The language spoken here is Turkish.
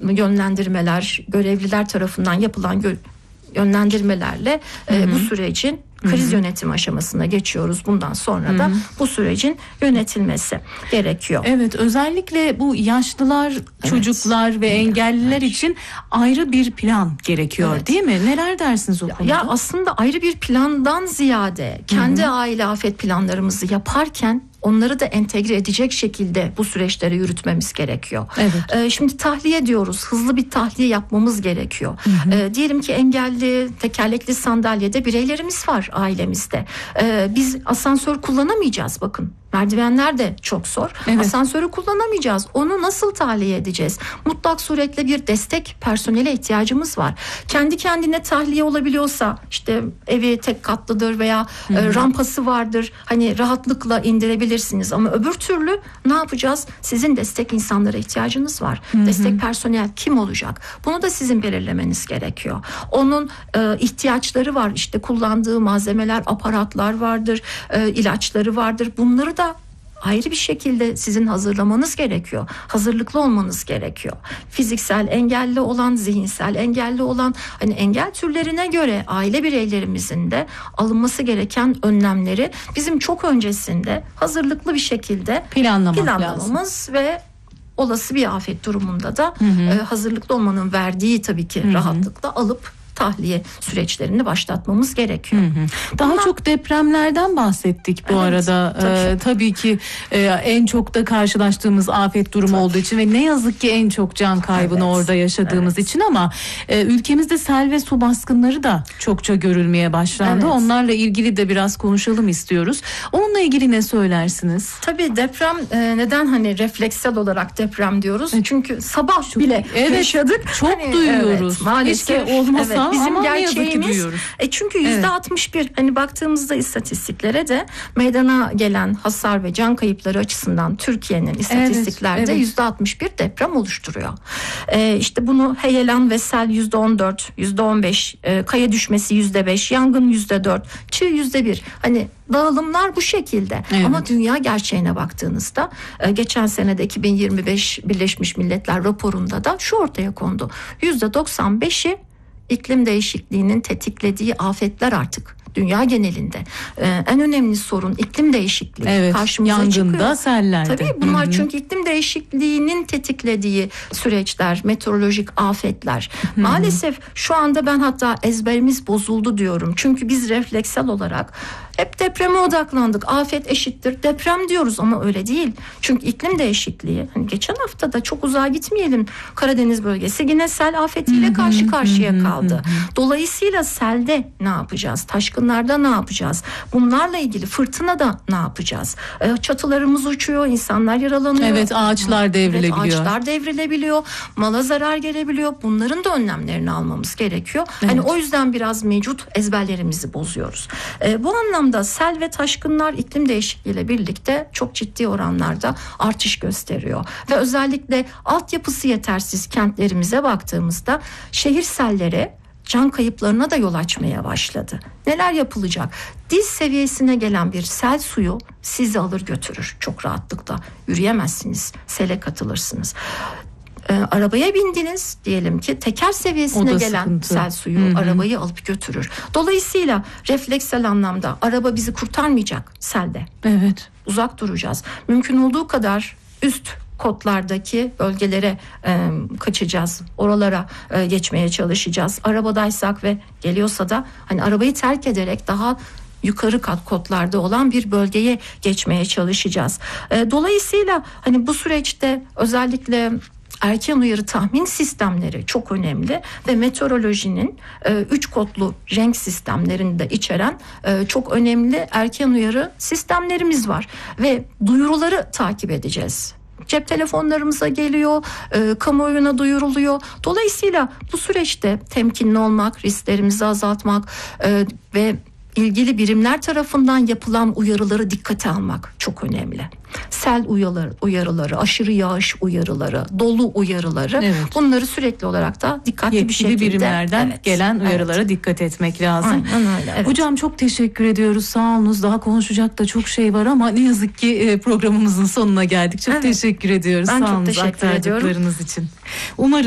yönlendirmeler, görevliler tarafından yapılan yönlendirmelerle bu sürecin kriz yönetim aşamasına geçiyoruz. Bundan sonra da bu sürecin yönetilmesi gerekiyor. Evet, özellikle bu yaşlılar, çocuklar ve engelliler için ayrı bir plan gerekiyor, değil mi? Neler dersiniz o konuda? Ya aslında ayrı bir plandan ziyade kendi aile afet planlarımızı yaparken onları da entegre edecek şekilde bu süreçleri yürütmemiz gerekiyor. Evet. Şimdi tahliye diyoruz. Hızlı bir tahliye yapmamız gerekiyor. Diyelim ki engelli, tekerlekli sandalyede bireylerimiz var ailemizde. Biz asansör kullanamayacağız bakın. Merdivenler de çok zor. Evet. Asansörü kullanamayacağız. Onu nasıl tahliye edeceğiz? Mutlak suretle bir destek personele ihtiyacımız var. Kendi kendine tahliye olabiliyorsa, işte evi tek katlıdır veya rampası vardır. Hani rahatlıkla indirebilirsiniz ama öbür türlü ne yapacağız? Sizin destek insanlara ihtiyacınız var. Destek personel kim olacak? Bunu da sizin belirlemeniz gerekiyor. Onun ihtiyaçları var. İşte kullandığı malzemeler, aparatlar vardır, ilaçları vardır. Bunları da ayrı bir şekilde sizin hazırlamanız gerekiyor. Hazırlıklı olmanız gerekiyor. Fiziksel engelli olan, zihinsel engelli olan, hani engel türlerine göre aile bireylerimizin de alınması gereken önlemleri bizim çok öncesinde hazırlıklı bir şekilde planlamamız ve olası bir afet durumunda da hazırlıklı olmanın verdiği tabii ki rahatlıkla alıp tahliye süreçlerini başlatmamız gerekiyor. Daha çok depremlerden bahsettik bu arada. Tabii ki en çok da karşılaştığımız afet durumu olduğu için ve ne yazık ki en çok can kaybını orada yaşadığımız için, ama ülkemizde sel ve su baskınları da çokça görülmeye başlandı. Onlarla ilgili de biraz konuşalım istiyoruz. Onunla ilgili ne söylersiniz? Tabii deprem neden hani refleksel olarak deprem diyoruz? Çünkü sabah bile yaşadık. Çok duyuyoruz. Maalesef keşke olmasa. Bizim ama gerçeğimiz çünkü %61 hani baktığımızda istatistiklere de meydana gelen hasar ve can kayıpları açısından Türkiye'nin istatistiklerde %61 deprem oluşturuyor. İşte bunu heyelan ve sel %14, %15, kaya düşmesi %5, yangın %4, çığ %1. Hani dağılımlar bu şekilde. Ama dünya gerçeğine baktığınızda geçen senede 2025 Birleşmiş Milletler raporunda da şu ortaya kondu. %95'i iklim değişikliğinin tetiklediği afetler artık dünya genelinde. En önemli sorun iklim değişikliği. Karşımıza yangında, çıkıyor. sellerde. Tabii bunlar çünkü iklim değişikliğinin tetiklediği süreçler, meteorolojik afetler. Maalesef şu anda ben hatta ezberimiz bozuldu diyorum. Çünkü biz refleksel olarak hep depreme odaklandık. Afet eşittir deprem diyoruz ama öyle değil. Çünkü iklim değişikliği, hani geçen hafta da çok uzağa gitmeyelim. Karadeniz bölgesi yine sel afetiyle karşı karşıya kaldı. Dolayısıyla selde ne yapacağız? Taşkınlarda ne yapacağız? Bunlarla ilgili fırtınada ne yapacağız? Çatılarımız uçuyor, insanlar yaralanıyor. Evet, ağaçlar devrilebiliyor. Ağaçlar devrilebiliyor. Mala zarar gelebiliyor. Bunların da önlemlerini almamız gerekiyor. Hani o yüzden biraz mevcut ezberlerimizi bozuyoruz. Bu anlamda sel ve taşkınlar iklim değişikliğiyle birlikte çok ciddi oranlarda artış gösteriyor. Ve özellikle altyapısı yetersiz kentlerimize baktığımızda şehir selleri can kayıplarına da yol açmaya başladı. Neler yapılacak? Diz seviyesine gelen bir sel suyu sizi alır götürür çok rahatlıkla. Yürüyemezsiniz, sele katılırsınız. Arabaya bindiniz diyelim ki, teker seviyesine gelen sıkıntı. sel suyu arabayı alıp götürür. Dolayısıyla refleksel anlamda araba bizi kurtarmayacak selde. Uzak duracağız. Mümkün olduğu kadar üst kotlardaki bölgelere kaçacağız. Oralara geçmeye çalışacağız. Arabadaysak ve geliyorsa da hani arabayı terk ederek daha yukarı kat kotlarda olan bir bölgeye geçmeye çalışacağız. Dolayısıyla hani bu süreçte özellikle erken uyarı tahmin sistemleri çok önemli ve meteorolojinin 3 kodlu renk sistemlerini de içeren çok önemli erken uyarı sistemlerimiz var ve duyuruları takip edeceğiz. Cep telefonlarımıza geliyor, kamuoyuna duyuruluyor. Dolayısıyla bu süreçte temkinli olmak, risklerimizi azaltmak ve ilgili birimler tarafından yapılan uyarıları dikkate almak çok önemli. Sel uyarıları, aşırı yağış uyarıları, dolu uyarıları, bunları sürekli olarak da dikkatli bir şekilde yetkili birimlerden gelen uyarılara dikkat etmek lazım. Aynen öyle. Hocam çok teşekkür ediyoruz. Sağ olunuz. Daha konuşacak da çok şey var ama ne yazık ki programımızın sonuna geldik. Çok teşekkür ediyoruz. Ben Sağ çok olunuz teşekkür ediyorum aktardıklarınız için. Umarım